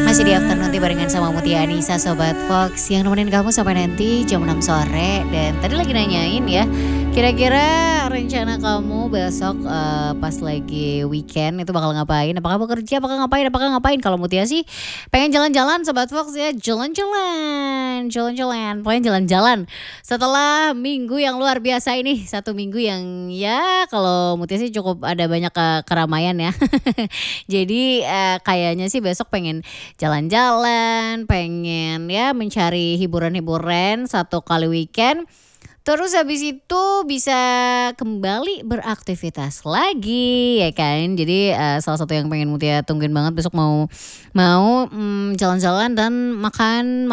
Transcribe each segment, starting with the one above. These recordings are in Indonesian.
Masih di afternoon tea barengan sama Mutia Anissa Sobat Fox yang nemenin kamu sampai nanti jam 6 sore. Dan tadi lagi nanyain ya, kira-kira rencana kamu besok pas lagi weekend itu bakal ngapain? Apakah bekerja, apakah ngapain? Kalau Mutia sih pengen jalan-jalan Sobat Fox ya, jalan-jalan. Pokoknya jalan-jalan setelah minggu yang luar biasa ini. Satu minggu yang ya kalau Mutia sih cukup ada banyak keramaian ya. Jadi kayaknya sih besok pengen jalan-jalan, pengen ya mencari hiburan-hiburan satu kali weekend. Terus habis itu bisa kembali beraktivitas lagi ya kan. Jadi salah satu yang pengen Mutia tungguin banget besok mau jalan-jalan dan makan.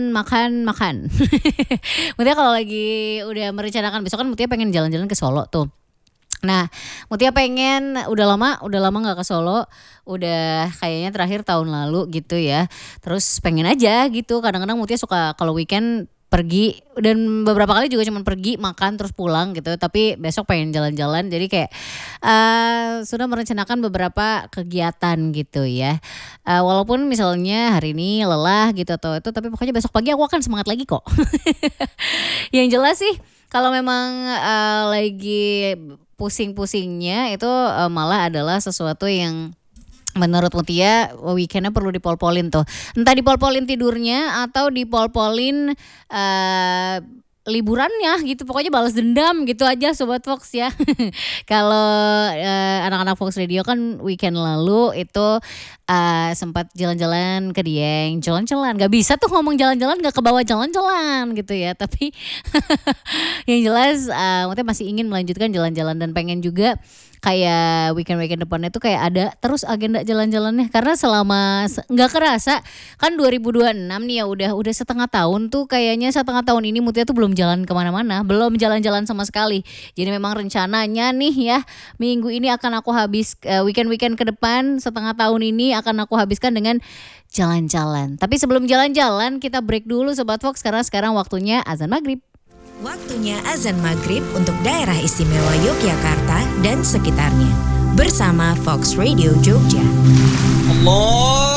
Mutia kalau lagi udah merencanakan besok kan Mutia pengen jalan-jalan ke Solo tuh. Nah, Mutia pengen udah lama nggak ke Solo, udah kayaknya terakhir tahun lalu gitu ya. Terus pengen aja gitu. Kadang-kadang Mutia suka kalau weekend pergi dan beberapa kali juga cuma pergi makan terus pulang gitu. Tapi besok pengen jalan-jalan. Jadi kayak sudah merencanakan beberapa kegiatan gitu ya. Walaupun misalnya hari ini lelah gitu atau itu, tapi pokoknya besok pagi aku akan semangat lagi kok. Yang jelas sih kalau memang lagi pusing-pusingnya itu malah adalah sesuatu yang menurut Mutia weekendnya perlu dipol-polin tuh. Entah dipol-polin tidurnya atau dipol-polin liburannya gitu. Pokoknya balas dendam gitu aja Sobat Fox ya. Kalau anak-anak Fox Radio kan weekend lalu itu sempat jalan-jalan ke Dieng, jalan-jalan. Gak bisa tuh ngomong jalan-jalan gak ke bawah jalan-jalan gitu ya. Tapi yang jelas Mutia masih ingin melanjutkan jalan-jalan dan pengen juga kayak weekend depannya tuh kayak ada terus agenda jalan-jalannya, karena selama nggak kerasa kan 2026 nih ya udah setengah tahun tuh, kayaknya setengah tahun ini Mutia tuh belum jalan kemana-mana, belum jalan-jalan sama sekali. Jadi memang rencananya nih ya minggu ini akan aku habis weekend ke depan setengah tahun ini akan aku habiskan dengan jalan-jalan. Tapi sebelum jalan-jalan kita break dulu Sobat Fox, karena sekarang waktunya azan maghrib. Waktunya azan maghrib untuk daerah istimewa Yogyakarta dan sekitarnya. Bersama Fox Radio Jogja. Allah